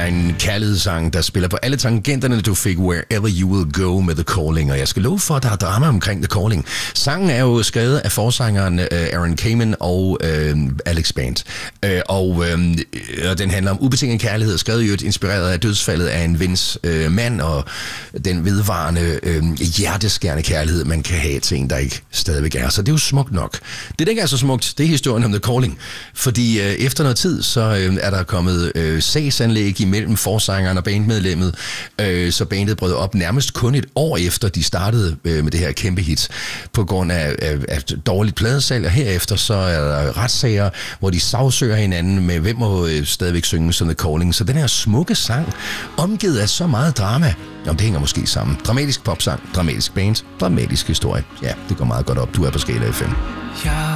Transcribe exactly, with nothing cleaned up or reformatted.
en kærlighedssang, der spiller på alle tangenterne. Du fik Wherever You Will Go med The Calling, og jeg skal love for, at der er drama omkring The Calling. Sangen er jo skrevet af forsangeren uh, Aaron Kamen og uh, Alex Band. Uh, og uh, den handler om ubetinget kærlighed, skrevet jo inspireret af dødsfaldet af en vens uh, mand, og den vedvarende uh, hjerteskærende kærlighed, man kan have til en, der ikke stadigvæk er. Så det er jo smukt nok. Det, der ikke er så smukt, det er historien om The Calling. Fordi uh, efter noget tid, så uh, er der kommet uh, sagsanlæg imellem forsangeren og bandmedlemmet, uh, så bandet brød op nærmest kun et år efter, de startede uh, med det her kæmpe hit, på grund af, af, af dårligt pladesalg, og herefter så er der retssager, hvor de sagsøger hinanden med, hvem må uh, stadigvæk synge som The Calling. Så den her smukke sang, omgivet af så meget drama, om det hænger måske sammen. Dramatisk popsang, dramatisk band, dramatisk historie. Ja, det går meget godt op. Du er på Skala F M. Ja.